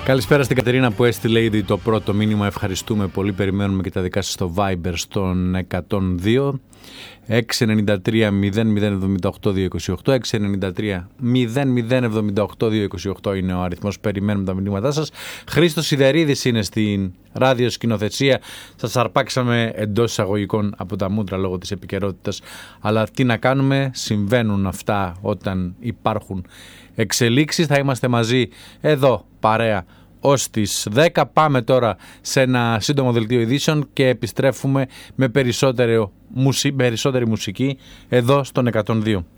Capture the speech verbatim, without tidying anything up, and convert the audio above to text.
Καλησπέρα στην Κατερίνα που έστειλε ήδη το πρώτο μήνυμα. Ευχαριστούμε πολύ. Περιμένουμε και τα δικά σας στο Viber στον εκατόν δύο έξι εννιά τρία μηδέν μηδέν εβδομήντα οκτώ διακόσια είκοσι οκτώ. έξι εννιά τρία μηδέν μηδέν εβδομήντα οκτώ διακόσια είκοσι οκτώ είναι ο αριθμός. Περιμένουμε τα μηνύματά σας. Χρήστος Σιδερίδης είναι στην ράδιο σκηνοθεσία. Σας αρπάξαμε εντός εισαγωγικών από τα μούτρα λόγω της επικαιρότητας. Αλλά τι να κάνουμε, συμβαίνουν αυτά όταν υπάρχουν εξελίξεις. Θα είμαστε μαζί εδώ παρέα ως τις δέκα. Πάμε τώρα σε ένα σύντομο δελτίο ειδήσεων και επιστρέφουμε με περισσότερη, περισσότερη μουσική εδώ στον εκατόν δύο.